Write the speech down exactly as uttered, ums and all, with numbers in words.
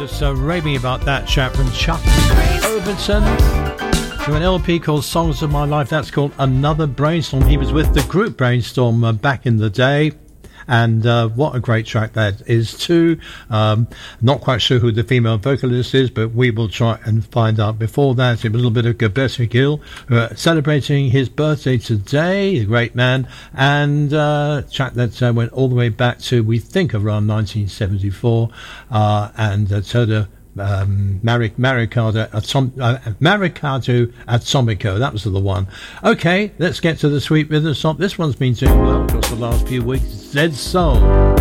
was uh, raving about that chap from Chuck Overton to an L P called Songs of My Life. That's called Another Brainstorm. He was with the group Brainstorm uh, back in the day. And uh, what a great track that is too. Um, not quite sure who the female vocalist is, but we will try and find out. Before that, it was a little bit of Gilberto Gil, uh, celebrating his birthday today, the great man, and uh, a track that uh, went all the way back to, we think, around nineteen seventy-four, uh, and uh, Toto Um, Maricado, Atom, uh, Maricado Atomico, that was the one. Okay, let's get to the sweet rhythm song. This one's been doing well across the last few weeks. Zed Soul.